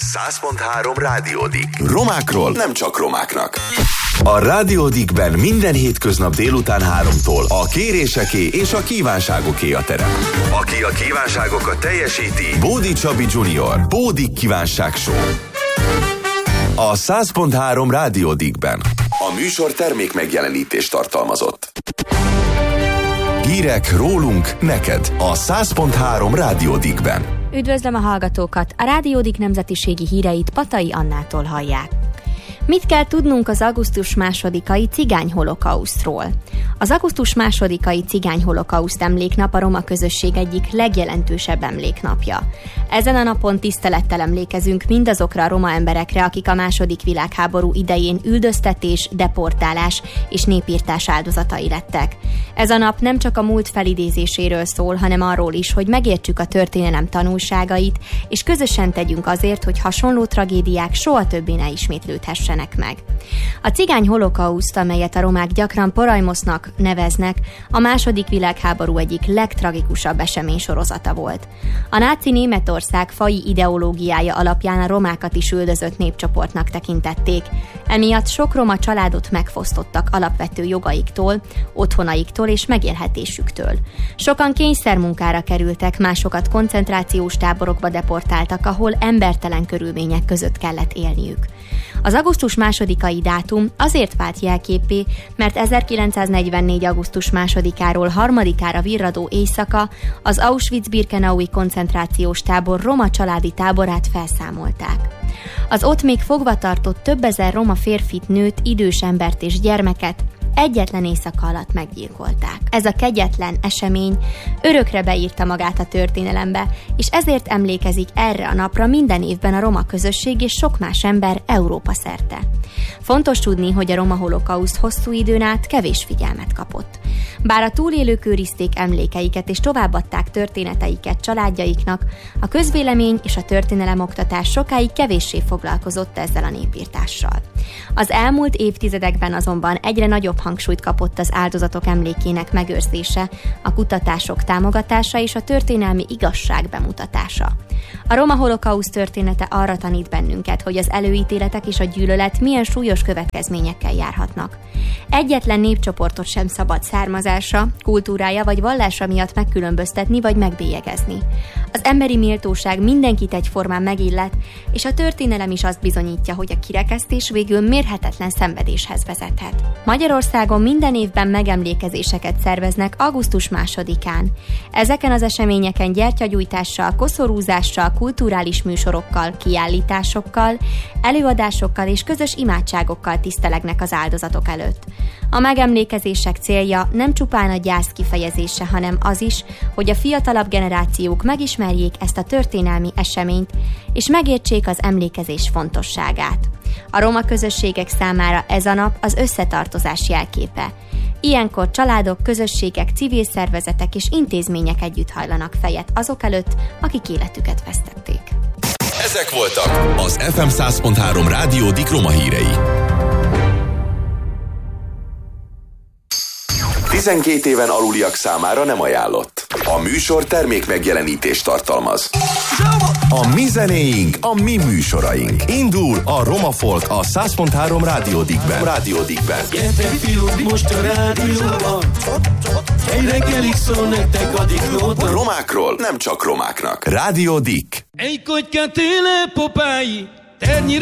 100.3 Rádió Dick. Romákról nem csak romáknak. A Rádió Dickben minden hétköznap délután 3-tól a kéréseké és a kívánságoké a terep. Aki a kívánságokat teljesíti, Bódi Csabi Junior. Bódi Kívánság Show. A 100.3 Rádió Dickben. A műsor termék megjelenítést tartalmazott. Hírek rólunk neked a 100.3 Rádió Dickben. Üdvözlöm a hallgatókat! A Rádió Dick nemzetiségi híreit Patai Annától hallják. Mit kell tudnunk az augusztus 2-ai cigányholokausztról? Az augusztus 2-ai cigányholokauszt emléknap a roma közösség egyik legjelentősebb emléknapja. Ezen a napon tisztelettel emlékezünk mindazokra a roma emberekre, akik a II. Világháború idején üldöztetés, deportálás és népirtás áldozatai lettek. Ez a nap nem csak a múlt felidézéséről szól, hanem arról is, hogy megértsük a történelem tanulságait, és közösen tegyünk azért, hogy hasonló tragédiák soha többé ne ismétlődhessenek meg. A cigány holokauszt, amelyet a romák gyakran porajmosznak neveznek, a II. Világháború egyik legtragikusabb eseménysorozata volt. A náci Németország faji ideológiája alapján a romákat is üldözött népcsoportnak tekintették. Emiatt sok roma családot megfosztottak alapvető jogaiktól, otthonaiktól és megélhetésüktől. Sokan kényszermunkára kerültek, másokat koncentrációs táborokba deportáltak, ahol embertelen körülmények között kellett élniük. Az augusztus 2-ai dátum azért vált jelképpé, mert 1944. augusztus 2-áról 3-ára virradó éjszaka az Auschwitz-Birkenaui koncentrációs tábor roma családi táborát felszámolták. Az ott még fogva tartott több ezer roma férfit, nőt, idős embert és gyermeket egyetlen éjszaka alatt meggyilkolták. Ez a kegyetlen esemény örökre beírta magát a történelembe, és ezért emlékezik erre a napra minden évben a roma közösség és sok más ember Európa szerte. Fontos tudni, hogy a roma holokauszt hosszú időn át kevés figyelmet kapott. Bár a túlélők őrizték emlékeiket és továbbadták történeteiket családjaiknak, a közvélemény és a történelemoktatás sokáig kevéssé foglalkozott ezzel a népirtással. Az elmúlt évtizedekben azonban egyre nagyobb hangsúlyt kapott az áldozatok emlékének megőrzése, a kutatások támogatása és a történelmi igazság bemutatása. A roma holokauszt története arra tanít bennünket, hogy az előítéletek és a gyűlölet milyen súlyos következményekkel járhatnak. Egyetlen népcsoportot sem szabad származása, kultúrája vagy vallása miatt megkülönböztetni vagy megbélyegezni. Az emberi méltóság mindenkit egyformán megillet, és a történelem is azt bizonyítja, hogy a kirekesztés végül mérhetetlen szenvedéshez vezethet. Magyarországon minden évben megemlékezéseket szerveznek augusztus 2-án. Ezeken az eseményeken gyertyagyújtással, koszorúzással, kulturális műsorokkal, kiállításokkal, előadásokkal és közös imádságokkal tisztelegnek az áldozatok előtt. A megemlékezések célja nem csupán a gyász kifejezése, hanem az is, hogy a fiatalabb generációk megismerjék ezt a történelmi eseményt, és megértsék az emlékezés fontosságát. A roma közösségek számára ez a nap az összetartozás jelképe. Ilyenkor családok, közösségek, civil szervezetek és intézmények együtt hajlanak fejet azok előtt, akik életüket vesztették. Ezek voltak az FM 100.3 Rádió Dick roma hírei. 12 éven aluliak számára nem ajánlott. A műsor termék megjelenítést tartalmaz. A mi zenéink, a mi műsoraink. Indul a Roma Folk a 100.3 Rádió Dickben. Rádió Dickben. Gyertek fiúk, most a rádióban. Egy reggelig szól nektek a Dicknóta. Romákról nem csak romáknak. Rádió Dick. Egy kotykát éle popái, ternyi